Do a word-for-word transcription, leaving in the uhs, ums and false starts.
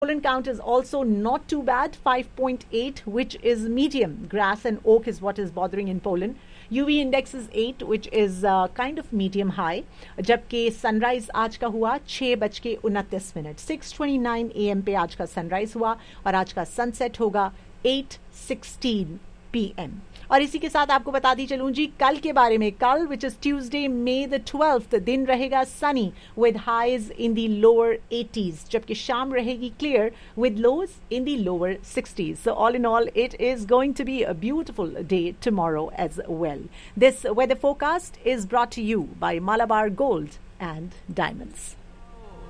Pollen count is also not too bad, five point eight, which is medium. Grass and oak is what is bothering in Poland. U V index is eight, which is uh, kind of medium high. जबकि sunrise आज का हुआ छह बज के उनतीस minute six twenty nine A M पे आज का सनराइज हुआ और आज का सनसेट होगा एट सिक्सटीन पी एम। और इसी के साथ आपको बता दी चलूं जी कल के बारे में। कल which is Tuesday May the twelfth दिन रहेगा Sunny with highs in the lower eighties, जबकि शाम रहेगी clear with lodge in the lower sixties. So all in all it is going to be a beautiful day tomorrow as well. This weather forecast is brought to you bye Malabar Gold and Diamonds.